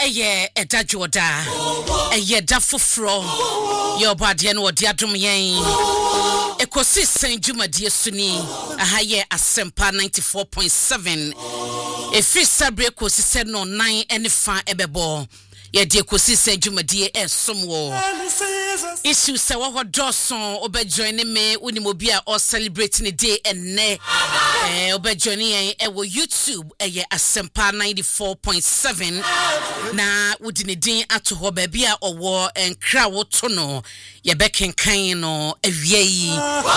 eye edajoda eye dafofro your body no odi adom yen ekosi sen dwumadie suni aha ye asempa 94.7 efi sabre ekosi sen no 9 enifa ebebo ye de ekosi sen dwumadie esomwo issue se wo hodoson obejoin me unimobi a or celebrating the day enne obejoin yen ewo YouTube eye asempa 94.7 na wudini din ato ho ba bia owo enkra wo to no ye bekenkan no awie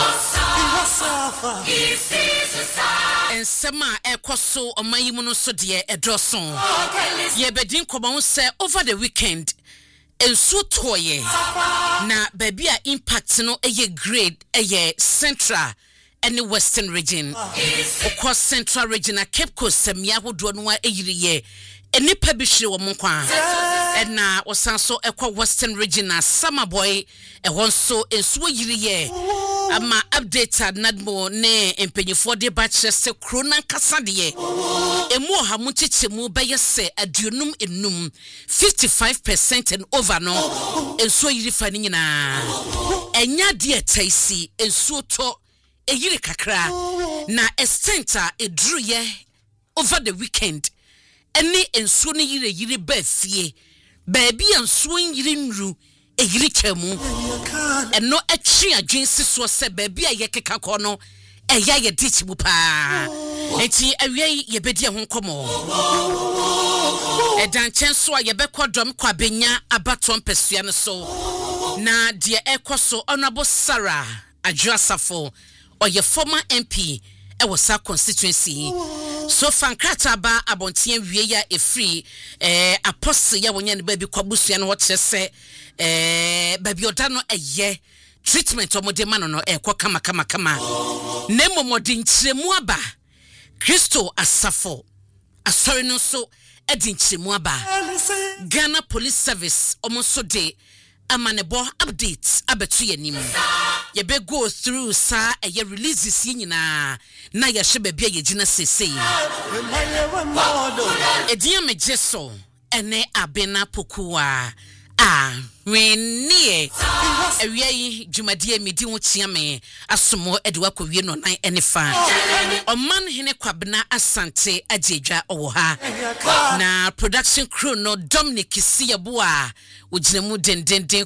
ensema ekoso omayimu no so de edoson ye bedin koba se over the weekend enso toye na baby a impact no eye grade eye central and western region of central region a Cape Coast semia hodo no eyiriye enipa bihwe wo monkwa na osanso ekwa western region na summer boy ehonso enso yiriye ama updated nadmo ne empenyefo de bachelor krona kasade emu ha muchichemu beyese adunum enum 55% and over no enso yiri fa ni nyina enya de taisi enso to eyiri kakra na estenta edruye over the weekend eni enso ne yiri ba fie baabi enso yiri nru eyiri chemu eno atwi adwensi so se baabi a yekeka ko no eya ye dichibu pa enti awie ye bedi ho nkomo edan chenso a ye bekodom kwa benya abaton pesua ne so na de ekoso honorable Sarah Adwasafo oye former MP ewosa constituency so fankrata ba abontie wie ya efri apostle ya wonya ne ba bi kwabusua no wo kyerese babi oda no eye treatment omode ma no ekwo kama na momode nkyiremu aba Kristo asafo asori no so edi nkyiremu aba Ghana Police Service omoso de amanebo updates abetu yanim ye be go through sa eye releases nyina na ye hye ba bia ye gina sesei ediya mejeso ene abena pokuwa wenie awie dwumadie medi ho chiame asomo edwa kowie no nan enifa oman hene kwabna asante ajedwa owo ha na production crew no Dominic Siyabo a ojinemu dendenden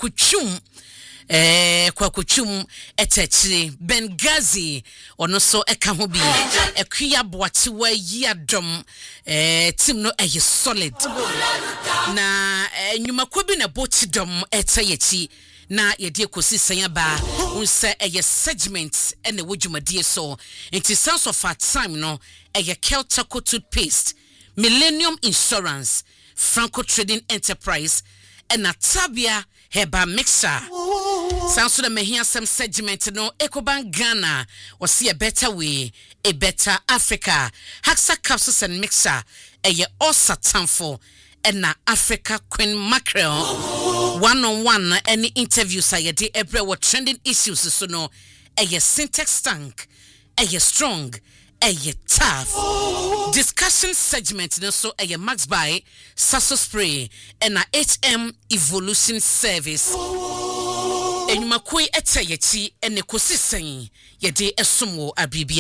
kwakuchum etachire Bengazi ono so eka ho bi ekuya boatewa yi adom team no eye solid na nyumako bi na botidom etayechi na yede ekosi sanyaba unse eye segment ene wodwumadie so into sense of our time no eye Keltaco toothpaste Millennium Insurance Franco Trading Enterprise and Tabia Heba Mixer sounds the mehia some segment no Ecobank Ghana or see a better way, a better Africa. Haxa capsules and mixer a ye osa tamfo and na Africa Queen Mackerel 1-on-1 any interviews I did every what trending issues so no a ye syntax tank a ye strong a ye tough discussion segment no so a ye max by Sasso Spray and a HM Evolution Service enyumakoi etayechi ene kosisen yede esomwo abribia